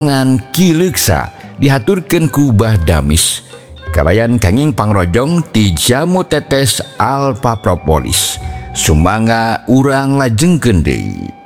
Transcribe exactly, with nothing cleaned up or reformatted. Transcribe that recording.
ngan kileksa dihaturkeun ku Bah Damis kalayan kenging pangrojong ti jamu tetes alfa propolis sumangga urang lajengkeun deui.